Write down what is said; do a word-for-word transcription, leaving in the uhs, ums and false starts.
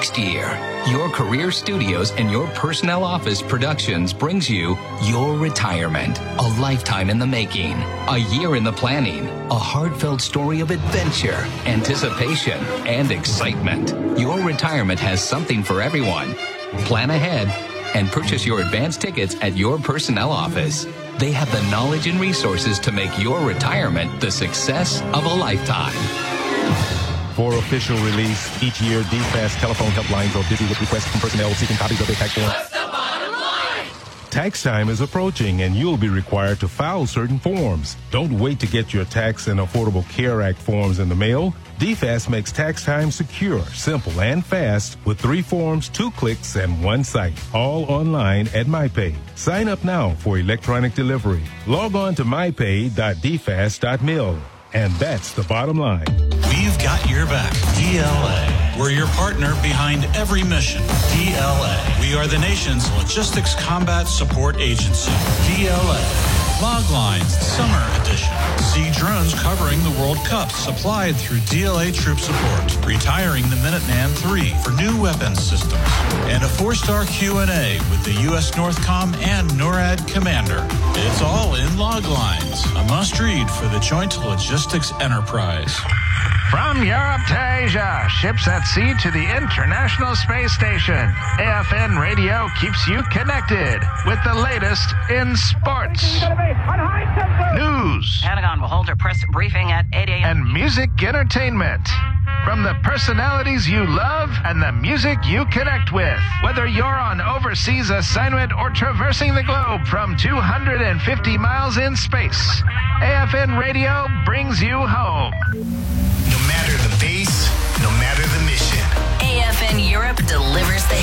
next year. Your Career Studios and Your Personnel Office Productions brings you Your Retirement, a lifetime in the making, a year in the planning, a heartfelt story of adventure, anticipation, and excitement. Your Retirement has something for everyone. Plan ahead and purchase your advance tickets at Your Personnel Office. They have the knowledge and resources to make your retirement the success of a lifetime. For official release, each year, D FAST telephone helplines are busy with requests from personnel seeking copies of their tax forms. What's the bottom line? Tax time is approaching, and you'll be required to file certain forms. Don't wait to get your Tax and Affordable Care Act forms in the mail. D FAST makes tax time secure, simple, and fast with three forms, two clicks, and one site. All online at MyPay. Sign up now for electronic delivery. Log on to my pay dot d fast dot mil. And that's the bottom line. We've got your back. D L A. We're your partner behind every mission. D L A. We are the nation's logistics combat support agency. D L A. Loglines Summer Edition. See drones covering the World Cup supplied through D L A Troop Support. Retiring the Minuteman three for new weapons systems. And a four-star Q and A with the U S Northcom and NORAD Commander. It's all in Loglines. A must-read for the Joint Logistics Enterprise. From Europe to Asia, ships at sea to the International Space Station. A F N Radio keeps you connected with the latest in sports, news, Pentagon will hold a press briefing at eight a.m. and music entertainment. From the personalities you love and the music you connect with. Whether you're on overseas assignment or traversing the globe from two hundred fifty miles in space, A F N Radio brings you home. No matter the base, no matter the mission. A F N Europe delivers the